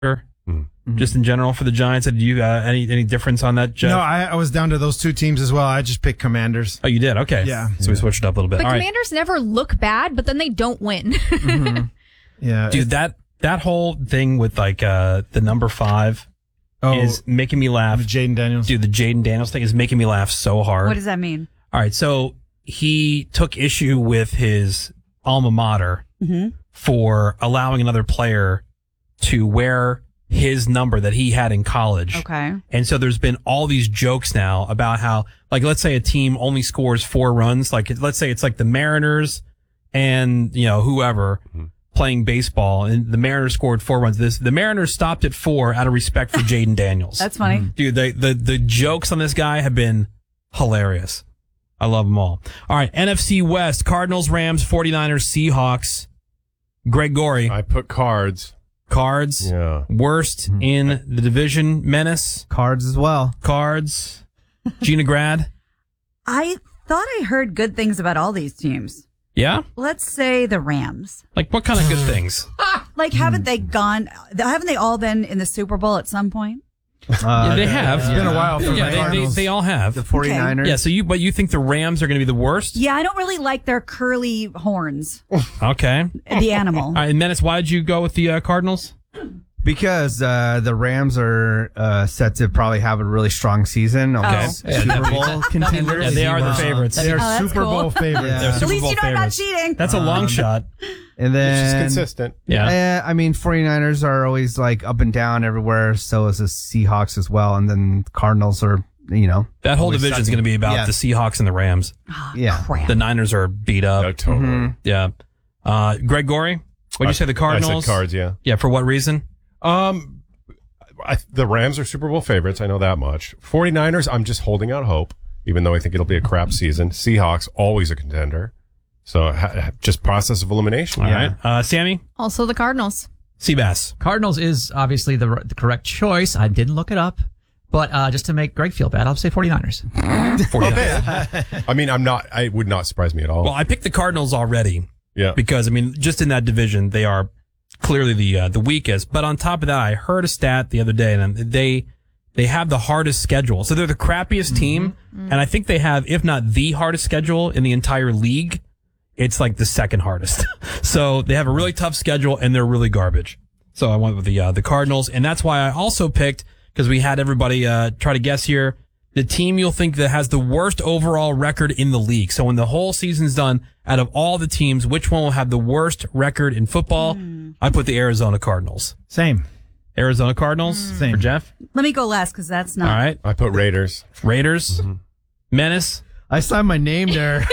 just in general for the Giants? Did you any difference on that, Jeff? No, I was down to those two teams as well. I just picked Commanders. Oh, you did? Okay. Yeah. So we switched it up a little bit. But All Commanders never look bad, but then they don't win. Yeah. Dude, that whole thing with like the number 5 is making me laugh. Jaden Daniels. Dude, the Jaden Daniels thing is making me laugh so hard. What does that mean? All right, so he took issue with his alma mater for allowing another player to wear his number that he had in college. Okay. And so there's been all these jokes now about how, like, let's say a team only scores 4 runs. Like, let's say it's like the Mariners and, whoever playing baseball, and the Mariners scored 4 runs. The Mariners stopped at 4 out of respect for Jaden Daniels. That's funny. Dude, the jokes on this guy have been hilarious. I love them all. All right, NFC West, Cardinals, Rams, 49ers, Seahawks. Greg Gorey. I put Cards. Cards. Yeah. Worst in the division. Menace. Cards as well. Cards. Gina Grad. I thought I heard good things about all these teams. Yeah? Let's say the Rams. Like, what kind of good things? Like, haven't they all been in the Super Bowl at some point? Yeah, they have. It's been a while for the Cardinals. They all have. The 49ers. Yeah, so you think the Rams are going to be the worst? Yeah, I don't really like their curly horns. Okay. The animal. All right, and Menace, why did you go with the Cardinals? Because the Rams are set to probably have a really strong season. Okay. Super Bowl contenders. Yeah, they are the favorites. They are that's Super cool. Bowl favorites. Yeah. They're At Super least Bowl you know I'm not favorites. cheating. That's a long shot. And then It's just consistent. Yeah. I mean, 49ers are always like up and down everywhere. So is the Seahawks as well. And then Cardinals are, That whole always division is sucking. going to be about Yeah. the Seahawks and the Rams. Yeah. Crap. The Niners are beat up. No, totally. Yeah. Greg Gorey, what did you say, the Cardinals? I said Cards, yeah. Yeah, for what reason? The Rams are Super Bowl favorites. I know that much. 49ers, I'm just holding out hope, even though I think it'll be a crap season. Seahawks, always a contender. So just process of elimination. All right. Sammy? Also the Cardinals. Seabass. Cardinals is obviously the correct choice. I didn't look it up. But just to make Greg feel bad, I'll say 49ers. 49ers. I mean, it would not surprise me at all. Well, I picked the Cardinals already. Yeah. Because, I mean, just in that division, they are clearly the weakest. But on top of that, I heard a stat the other day, and they have the hardest schedule. So they're the crappiest team, and I think they have, if not the hardest schedule in the entire league, it's like the second hardest. So they have a really tough schedule, and they're really garbage. So I went with the Cardinals, and that's why I also picked, because we had everybody try to guess here, the team you'll think that has the worst overall record in the league. So when the whole season's done, out of all the teams, which one will have the worst record in football? I put the Arizona Cardinals. Same. Arizona Cardinals Same. for Jeff. Let me go last because that's not. All right. I put Raiders. Raiders. Menace. I signed my name there.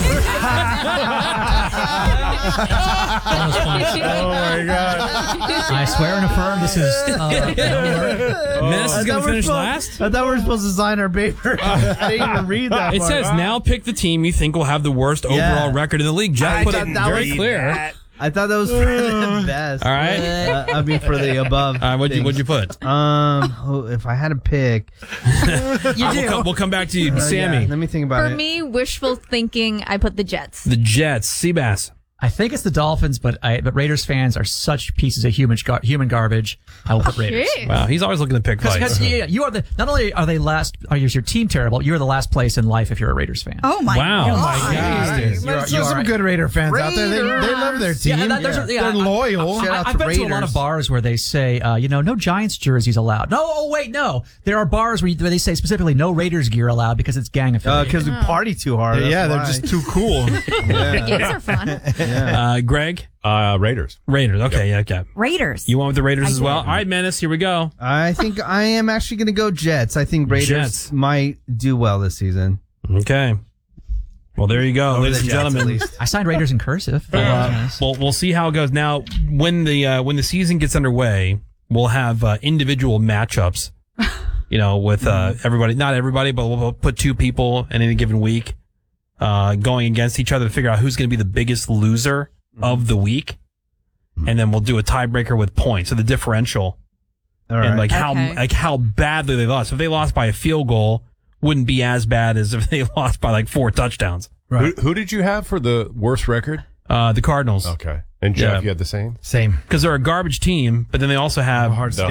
Oh, my God. I swear and affirm this is... Menace is going to finish last? I thought we were supposed to sign our paper. I didn't even read that It part. says, now pick the team you think will have the worst overall record in the league. Jeff put it very clear. I thought that was for the best. All right. I mean, for the above. What'd you put? If I had to pick, We'll come back to you. Sammy. let me think about For it. me, wishful thinking, I put the Jets. The Jets. Seabass. I think it's the Dolphins, but Raiders fans are such pieces of human garbage. I will put Raiders. Jeez. Wow, he's always looking to pick fights. Because you are not only are they last, is your team terrible, you're the last place in life if you're a Raiders fan. Oh my Wow. God. Oh my God. There's some good Raider fans out there. They love their team. They're loyal. I've been to a lot of bars where they say, no Giants jerseys allowed. No. There are bars where they say specifically no Raiders gear allowed because it's gang affiliated. Because we party too hard. Yeah, they're that's just too cool. The games are fun. Greg. Raiders. Raiders. Okay, yeah, okay. Raiders. You went with the Raiders as well? did. All right, Menace, here we go. I think I am actually going to go Jets. I think Raiders Jets. might do well this season. Okay. Well, there you go, Over ladies the and Jets, at gentlemen. least. I signed Raiders in cursive. Well, we'll see how it goes. Now, when the season gets underway, we'll have individual matchups. With everybody, not everybody, but we'll put 2 people in any given week going against each other to figure out who's going to be the biggest loser of the week, and then we'll do a tiebreaker with points, so the differential, All and right. how badly they lost. If they lost by a field goal, wouldn't be as bad as if they lost by 4 touchdowns. Right. Who did you have for the worst record? The Cardinals. Okay. And Jeff, Yeah. you had the same? Same. Because they're a garbage team, but then they also have